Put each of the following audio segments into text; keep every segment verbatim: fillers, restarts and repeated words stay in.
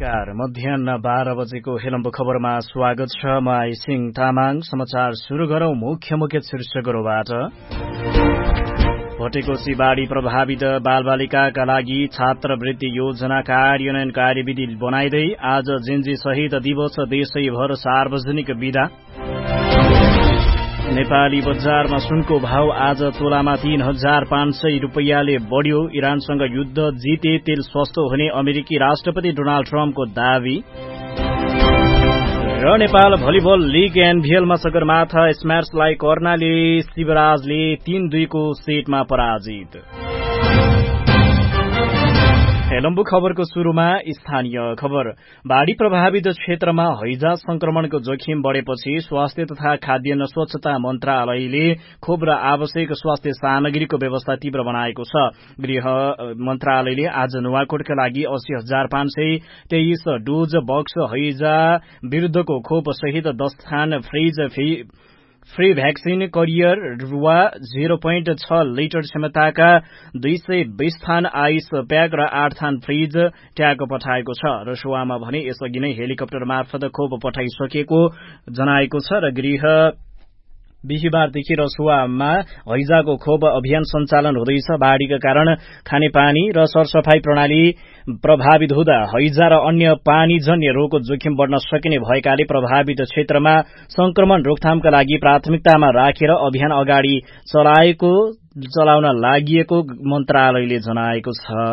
नमस्कार। मध्याह बाह्र बजेको हेलम्बु खबरमा स्वागत छ। म आइसिङ तामाङ। समाचार शुरू गरौं मुख्य मुख्य शीर्षकहरूबाट। भटेकोसी बाढ़ी प्रभावित बालबालिकाका लागि छात्रवृत्ति योजना कार्यान्वयन कार्यविधि बनाइदै आज जिन्जी शहीद दिवस देशैभर सार्वजनिक विदा। नेपाली बजारमा सुनको भाव आज तोलामा तीन हजार पाँच सय रुपियाँले बढ्यो। इरानसँग युद्ध जिते तेल सस्तो हुने अमेरिकी राष्ट्रपति डोनाल्ड ट्रम्पको दावी। र नेपाल भलिबल लीग एनभीएलमा सगरमाथा स्म्यार्सलाई कर्णाली शिवराजले तीन दुईको सेटमा पराजित। हेलम्बु खबरको शुरूमा स्थानीय खबर। बाढ़ी प्रभावित क्षेत्रमा हैजा संक्रमणको जोखिम बढ़ेपछि स्वास्थ्य तथा खाद्यान्न स्वच्छता मन्त्रालयले खोप र आवश्यक स्वास्थ्य सामग्रीको व्यवस्था तीव्र बनाएको छ। गृह मन्त्रालयले आज नुवाकोटका लागि अस्सी हजार पाँच सय तेइस डोज बक्स हैजा विरूद्धको खोप सहित दस थान फ्रिज फ्री भ्याक्सिन करियर वा जीरो पोइन्ट छ लिटर क्षमताका दुई सय बीस थान आइस प्याक र आठ थान फ्रिज ट्याग पठाएको छ। रसुवामा भने यसअघि नै हेलिकप्टर मार्फत खोप पठाइसकेको जनाएको छ र गृह बिहिबारदेखि रसुवामा हैजाको खोप अभियान सञ्चालन हुँदैछ। बाढ़ीका कारण खानेपानी र सरसफाई प्रणाली प्रभावित हुँदा हैजा र अन्य पानीजन्य रोगको जोखिम बढ़न सकिने भएकाले प्रभावित क्षेत्रमा संक्रमण रोकथामका लागि प्राथमिकतामा राखेर अभियान अगाडि चलाएको चलाउन लागि मन्त्रालयले जनाएको छ।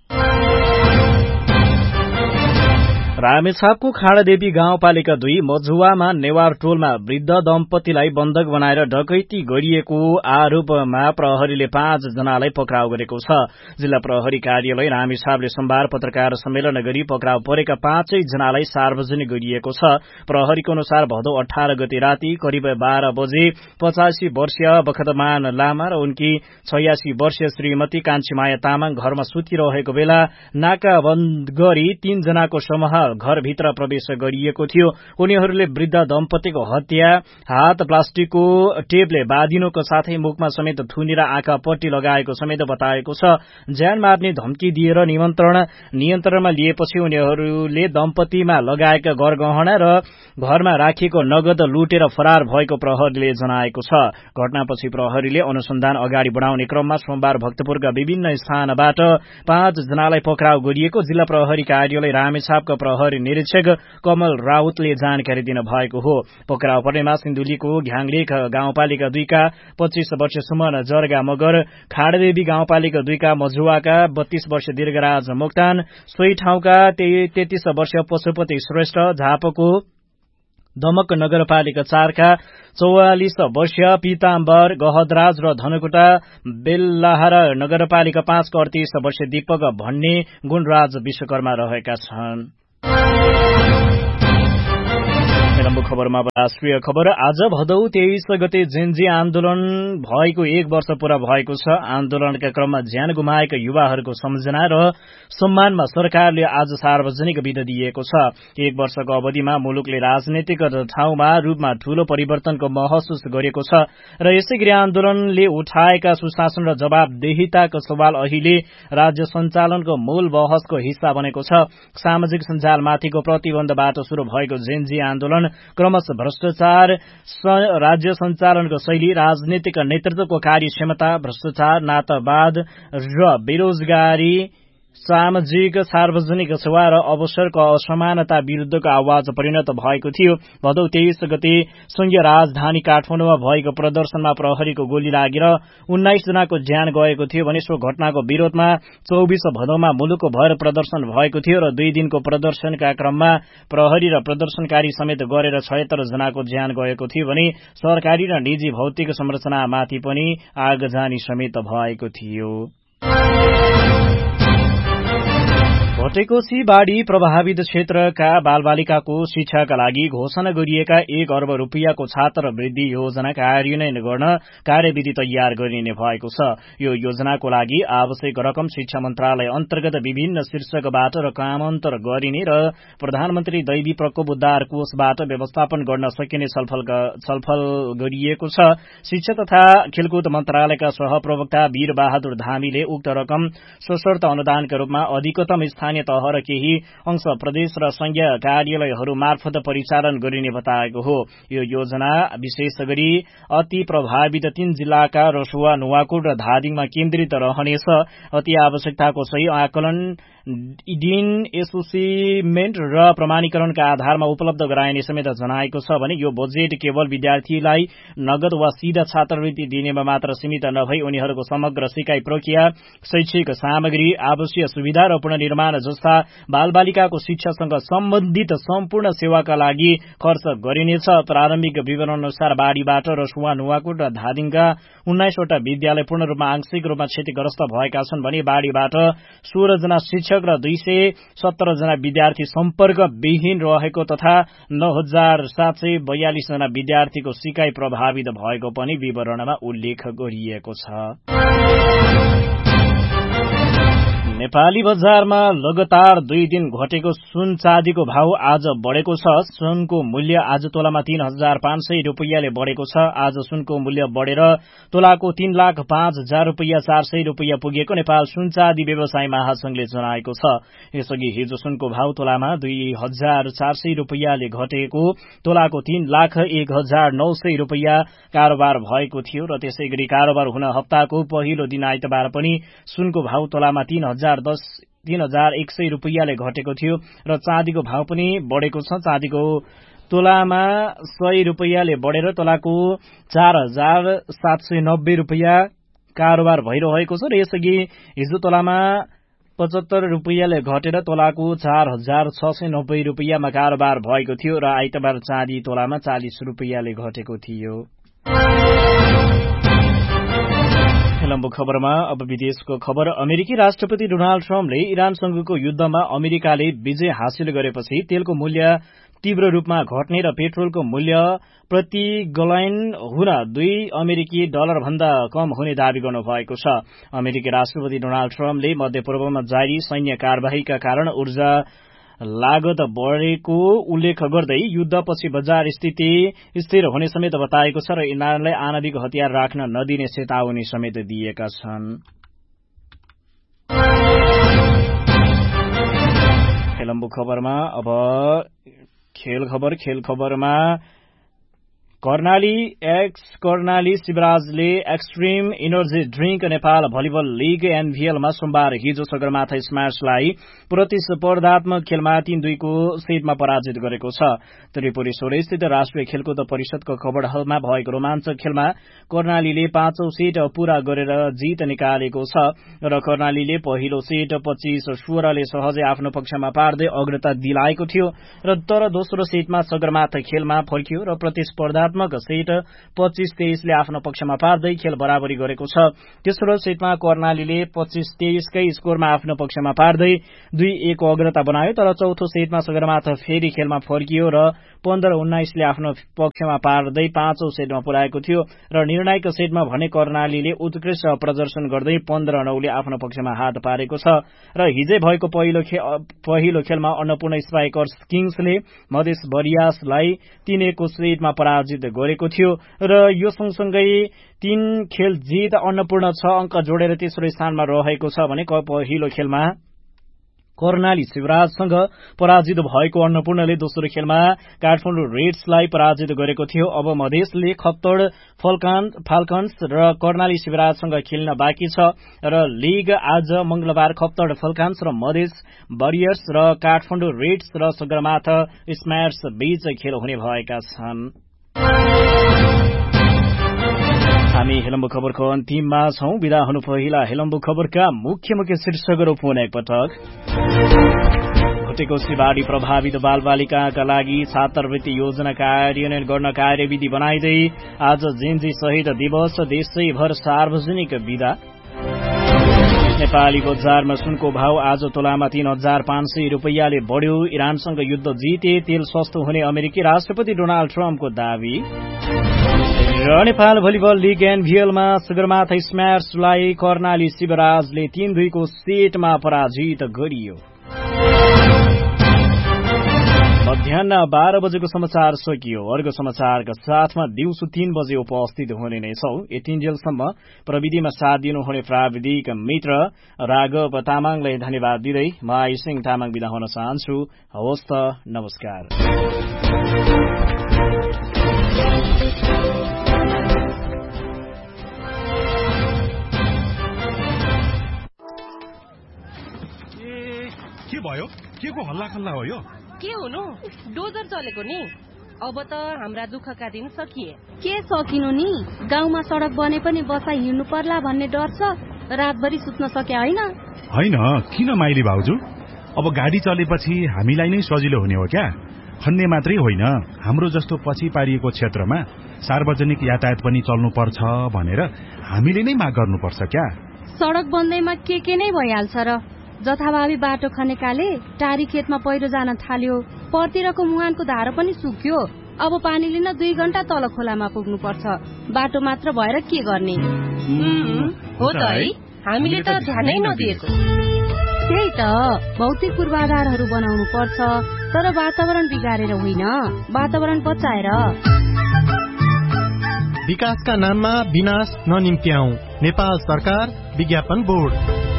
रामेछापको खाडादेवी गाउँपालिका दुई मझुवामा नेवार टोलमा वृद्ध दम्पतिलाई बन्धक बनाएर डकैती गरिएको आरोपमा प्रहरीले पाँच जनालाई पक्राउ गरेको छ। जिल्ला प्रहरी कार्यालय रामेछापले सोमबार पत्रकार सम्मेलन गरी पक्राउ परेका पाँचै जनालाई सार्वजनिक गरिएको छ। प्रहरीको अनुसार भदौ अठार गते राति करिब बाह्र बजे पचासी वर्षीय बखतमान लामा र उनकी छयासी वर्षीय श्रीमती कान्छीमाया तामाङ घरमा सुतिरहेको बेला नाकाबन्द गरी तीन जनाको समूह घरभित्र प्रवेश गरिएको थियो। उनीहरूले वृद्ध दम्पतिको हत्या हात प्लास्टिकको टेपले बाँधिनुको साथै मुखमा समेत थुनेर आँखा पट्टी लगाएको समेत बताएको छ। ज्यान मार्ने धम्की दिएर निमन्त्रण नियन्त्रणमा लिएपछि उनीहरूले दम्पतिमा लगाएका गरगहना र घरमा राखिएको नगद लुटेर फरार भएको प्रहरीले जनाएको छ। घटनापछि प्रहरीले अनुसन्धान अगाडि बढाउने क्रममा सोमबार भक्तपुरका विभिन्न स्थानबाट पाँच जनालाई पक्राउ गरिएको जिल्ला प्रहरी कार्यालय रामेछापका प्रहरी निरीक्षक कमल राउतले जानकारी दिनु भएको हो। पक्राउ पर्नेमा सिन्धुलीको घ्याङरेख गाउँपालिका दुईका पच्चीस वर्ष सुमन जरगा मगर, खाडदेवी गाउँपालिका दुईका मझुवाका बत्तीस वर्ष दीर्घराज मोक्तान, सोही ठाउँका तेत्तीस वर्ष पशुपति श्रेष्ठ, झापको दमक नगरपालिका चारका चौवालिस वर्षीय पीताम्बर गहदराज र धनकुटा बेल्लाहारा नगरपालिका पाँचका अडतीस वर्षीय दीपक भन्ने गुणराज विश्वकर्मा रहेका छन्। खबरमा राष्ट्रिय खबर। आज भदौ तेइस गते जेन्जी आन्दोलन भएको एक वर्ष पूरा भएको छ। आन्दोलनका क्रममा ज्यान गुमाएका युवाहरूको सम्झना र सम्मानमा सरकारले आज सार्वजनिक विदा दिएको छ। एक वर्षको अवधिमा मुलुकले राजनैतिक ठाउँमा रूपमा ठूलो परिवर्तनको महसुस गरेको छ र यसैगरी आन्दोलनले उठाएका सुशासन र जवाबदेहिताको सवाल अहिले राज्य सञ्चालनको मूल बहसको हिस्सा बनेको छ। सामाजिक सञ्जालमाथिको प्रतिबन्धबाट शुरू भएको जेन्जी आन्दोलन क्रमशः भ्रष्टाचार, राज्य सञ्चालनको शैली, राजनीतिक नेतृत्वको कार्यक्षमता, भ्रष्टाचार, नातावाद र बेरोजगारी, सामाजिक सार्वजनिक सेवा र अवसरको असमानता विरूद्धको आवाज परिणत भएको थियो। भदौ तेइस गते संघीय राजधानी काठमाडौँमा भएको प्रदर्शनमा प्रहरीको गोली लागेर उन्नाइस जनाको ज्यान गएको थियो भने सो घटनाको विरोधमा चौबीस भदौमा मुलुकको भर प्रदर्शन भएको थियो र दुई दिनको प्रदर्शनका क्रममा प्रहरी र प्रदर्शनकारी समेत गरेर छयत्तर जनाको ज्यान गएको थियो भने सरकारी र निजी भौतिक संरचनामाथि पनि आगजानी समेत भएको थियो। भटेकोसी बाढ़ी प्रभावित क्षेत्रका बालबालिकाको शिक्षाका लागि घोषणा गरिएका एक अर्ब रूपियाँको छात्रवृत्ति योजना कार्यान्वयन गर्न कार्यविधि तयार गरिने भएको छ। यो योजनाको लागि आवश्यक रकम शिक्षा मन्त्रालय अन्तर्गत विभिन्न शीर्षकबाट रकमान्तर गरिने र प्रधानमन्त्री दैवी प्रकोप उद्धार कोषबाट व्यवस्थापन गर्न सकिने छलफल गरिएको छ। शिक्षा तथा खेलकुद मन्त्रालयका सहप्रवक्ता वीर बहादुर धामीले उक्त रकम सशर्त अनुदानका रूपमा अधिकतम स्थानीय स्थानीय तह र केही अंश प्रदेश र संघीय कार्यालयहरू मार्फत परिचालन गरिने बताएको हो। यो योजना विशेष गरी अति प्रभावित तीन जिल्लाका रसुवा, नुवाकोट र धादिङमा केन्द्रित रहनेछ। अति आवश्यकताको सही आकलन डिन एसोसिएमेन्ट र प्रमाणीकरणका आधारमा उपलब्ध गराइने समेत जनाएको छ भने यो बजेट केवल विद्यार्थीलाई नगद वा सीधा छात्रवृत्ति दिनेमा मात्र सीमित नभई उनीहरूको समग्र सिकाइ प्रक्रिया, शैक्षिक सामग्री, आवासीय सुविधा र पुनर्निर्माण जस्ता बालबालिकाको शिक्षासँग सम्बन्धित सम्पूर्ण सेवाका लागि खर्च गरिनेछ। प्रारम्भिक विवरण अनुसार बाढ़ीबाट रसुवा, नुवाकोट र धादिङका उन्नाइसवटा विद्यालय पूर्ण रूपमा आंशिक रूपमा क्षतिग्रस्त भएका छन् भने बाढ़ीबाट सोह्र जना शिक्षक र दुई सय सत्र जना विद्यार्थी सम्पर्क विहीन रहेको तथा नौ हजार सात सय बयालिस जना विद्यार्थीको सिकाइ प्रभावित भएको पनि विवरणमा उल्लेख गरिएको छ। नेपाली बजारमा लगातार दुई दिन घटेको सुन चाँदीको भाव आज बढ़ेको छ। सुनको मूल्य आज तोलामा तीन हजार पाँच सय रूपियाँले बढ़ेको छ। आज सुनको मूल्य बढ़ेर तोलाको तीन लाख पाँच हजार रूपियाँ चार सय रूपियाँ पुगेको नेपाल सुन चाँदी व्यवसाय महासंघले जनाएको छ। यसअघि हिजो सुनको भाव तोलामा दुई हजार चार सय रूपियाँले घटेको तोलाको तीन लाख एक हजार नौ सय रूपियाँ कारोबार भएको थियो र त्यसै गरी कारोबार हुन हप्ताको पहिलो दिन आइतबार पनि सुनको भाव तोलामा तीन हजार दस तीन हजार एक सय रूपियाँले घटेको थियो र चाँदीको भाव पनि बढ़ेको छ। चाँदीको तोलामा सय रूपियाँले बढ़ेर तोलाको चार हजार सात सय नब्बे रूपियाँ कारोबार भइरहेको छ र यसअघि हिजो तोलामा पचहत्तर रूपियाँले घटेर तोलाको चार हजार छ सय नब्बे रूपियाँमा कारोबार भएको थियो र आइतबार चाँदी तोलामा चालिस रूपियाँले घटेको थियो। लम्बु खबरमा अब विदेशको खबर। अमेरिकी राष्ट्रपति डोनाल्ड ट्रम्पले इरानसँगको युद्धमा अमेरिकाले विजय हासिल गरेपछि तेलको मूल्य तीव्र रूपमा घट्ने र पेट्रोलको मूल्य प्रति गलन हुन दुई अमेरिकी डलर भन्दा कम हुने दावी गर्नुभएको छ। अमेरिकी राष्ट्रपति डोनाल्ड ट्रम्पले मध्यपूर्वमा जारी सैन्य कार्यवाहीका कारण ऊर्जा लागत बढ़ेको उल्लेख गर्दै युद्धपछि बजार स्थिति स्थिर हुने समेत बताएको छ र इरानलाई आणविक हतियार राख्न नदिने चेतावनी समेत दिएका छन्। लम्बु खबरमा अब खेल खबर। खेल खबरमा Karnali x Karnali शिवराजले extreme energy drink Nepal volleyball league एनभीएलमा सोमबार हिजो सगरमाथा स्मार्ट्सलाई प्रतिस्पर्धात्मक खेलमा तीन दुईको सेटमा पराजित गरेको छ। त्रिपुरेश्वर स्थित राष्ट्रिय खेलकुद परिषदको कबड हलमा भएको रोमाञ्चक खेलमा कर्णालीले पाँचौं सेट पूरा गरेर जित निकालेको छ र कर्णालीले पहिलो सेट पच्चीस सोह्रले सहजै आफ्नो पक्षमा पार्दै अग्रता दिलाएको थियो र तर दोस्रो सेटमा सगरमाथा खेलमा फर्कियो र प्रतिस्पर्धा सेट पच्चीस तेइसले आफ्नो पक्षमा पार्दै खेल बराबरी गरेको छ। तेस्रो सेटमा कर्णालीले पच्चीस तेइसकै स्कोरमा आफ्नो पक्षमा पार्दै दुई एक अग्रता बनायो तर चौथो सेटमा सगरमाथा फेरि खेलमा फर्कियो र पन्ध्र उन्नाइसले आफ्नो पक्षमा पार्दै पाँचौं सेटमा पुर्याएको थियो र निर्णायक सेटमा भने कर्णालीले उत्कृष्ट प्रदर्शन गर्दै पन्ध्र नौले आफ्नो पक्षमा हात पारेको छ र हिजै भएको पहिलो पहिलो खेलमा अन्नपूर्ण स्पाइकर्स किङ्सले मधेस बरियासलाई तीन एकको सेटमा पराजित गरेको थियो र यो सँगसँगै तीन खेल जित अन्नपूर्ण छ अंक जोडेर तेस्रो स्थानमा रहेको छ भने पहिलो खेलमा कर्णाली शिवराजसँग पराजित भएको अन्नपूर्णले दोस्रो खेलमा काठमाडौँ रेड्सलाई पराजित गरेको थियो। अब मधेसले खप्तड फाल्कन्स र कर्णाली शिवराजसँग खेल्न बाँकी छ र लीग आज मंगलबार खप्तड फाल्कन्स र मधेस वरियर्स र काठमाडौँ रेड्स र सगरमाथा स्मार्ट्स बीच खेल हुने भएका छन्। हामी हेलम्बु खबरको अन्तिममा छौं। विदा हुनु पहिला हेलम्बु खबरका मुख्य मुख्य शीर्षकहरू पुनः एकपटक। घटेकोसी बाढ़ी प्रभावित बालबालिकाका लागि छात्रवृत्ति योजना कार्यान्वयन गर्न कार्यविधि बनाइदै आज जेन्जी शहीद दिवस देशैभर सार्वजनिक विदा। नेपाली बजारमा सुनको भाव आज तोलामा तीन हजार पाँच सय रूपियाँले बढ़्यो। इरानसँग युद्ध जिते तेल सस्तो हुने अमेरिकी राष्ट्रपति डोनाल्ड ट्रम्पको दावी र नेपाल भलिबल लीग एनभीएलमा सगरमाथा स्मार्ट्सलाई कर्णाली शिवराजले तीन दुईको सेटमा पराजित गरियो। मध्याह बाह्र बजेको समाचार सकियो। अर्को समाचारका साथमा दिउँसो तीन बजे उपस्थित हुने नै छौ। यतिन्जेलसम्म प्रविधिमा साथ दिनुहुने प्राविधिक मित्र राघव तामाङलाई धन्यवाद दिँदै म आयुसिंह तामाङ बिदा हुन चाहन्छु। हवस् त, नमस्कार। के भयो? के को हल्ला खल्ला हो यो? के हुनु, डोजर चलेको नि। अब त हाम्रा दुःखका दिन सकिए। के सकिनु नि, गाउँमा सडक बने पनि बसा हिँड्नु पर्ला भन्ने डर छ। रातभरि सुत्न सके होइन? होइन, किन माइली भाउजू? अब गाडी चलेपछि हामीलाई नै सजिलो हुने हो क्या? खन्ने मात्रै होइन, हाम्रो जस्तो पछि पारिएको क्षेत्रमा सार्वजनिक यातायात पनि चल्नु पर्छ भनेर हामीले नै माग गर्नुपर्छ क्या? सडक बन्दैमा के के नै भइहाल्छ र। जथाभावी बाटो खनेकाले टारी खेतमा पहिरो जान थाल्यो, परतिरको मुहानको धारो पनि सुक्यो। अब पानी लिन दुई घण्टा तल खोलामा पुग्नु पर्छ। बाटो मात्र भएर के गर्ने? हो त है, हामीले त ध्यानै नदिएको। त्यही त, भौतिक पूर्वाधारहरू बनाउनु पर्छ, तर वातावरण बिगारेर होइन, वातावरण बचाएर। विकासका नाममा विनाश ननिम्त्याऊ। नेपाल सरकार, विज्ञापन बोर्ड।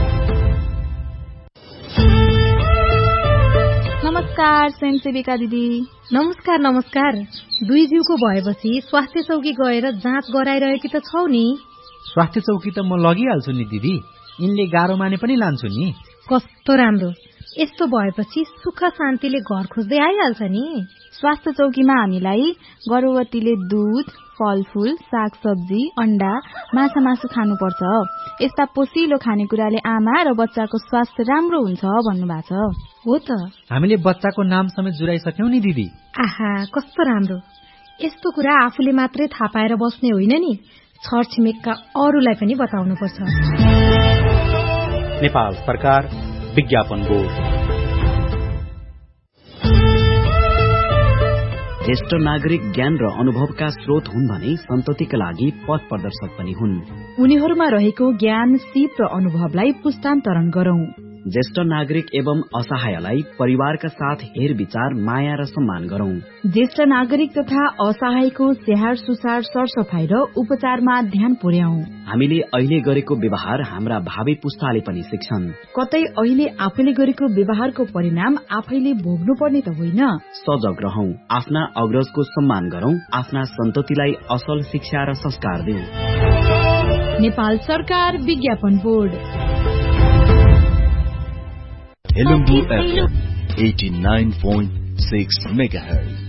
नमस्कार स्वयंसेविका दिदी। नमस्कार नमस्कार। दुई जिउको भएपछि स्वास्थ्य चौकी गएर जाँच गराइरहेकी त छौ नि? स्वास्थ्य चौकी त म लगिहाल्छु नि दिदी, यिनले गाह्रो माने पनि लान्छु नि। कस्तो राम्रो, यस्तो भएपछि सुख शान्तिले घर खोज्दै आइहाल्छ नि। स्वास्थ्य चौकीमा हामीलाई गर्भवतीले दूध, फलफूल, सागसब्जी, अण्डा, माछा मासु खानुपर्छ। यस्ता पोसिलो खानेकुराले आमा र बच्चाको स्वास्थ्य राम्रो हुन्छ भन्नुभएको छ। हो त, हामीले बच्चाको नाम समेत जुराइसक्यौं नि दिदी। आहा, कस्तो राम्रो। यस्तो कुरा आफूले मात्रै थाहा पाएर बस्ने होइन नि, छरछिमेकका अरूलाई पनि बताउनुपर्छ। नेपाल सरकार, विज्ञापन बोर्ड। ज्येष्ठ नागरिक ज्ञान र अनुभवका स्रोत हुन् भने सन्ततिका लागि पथ प्रदर्शक पनि हुन्। उनीहरूमा रहेको ज्ञान, सिप र अनुभवलाई पुस्तान्तरण गरौं। ज्येष्ठ नागरिक एवं असहायलाई परिवारका साथ हेर विचार, माया र सम्मान गरौं। ज्येष्ठ नागरिक तथा असहायको स्याहार सुसार, सरसफाई र उपचारमा ध्यान पुर्याउँ। हामीले अहिले गरेको व्यवहार हाम्रा भावी पुस्ताले पनि सिक्छन्। कतै अहिले आफैले गरेको व्यवहारको परिणाम आफैले भोग्नु पर्ने त होइन। सजग रहौं, आफ्ना अग्रजको सम्मान गरौं, आफ्ना सन्ततिलाई असल शिक्षा र संस्कार दिउँ। नेपाल सरकार, विज्ञापन board. Hello, eighty-nine point six megahertz.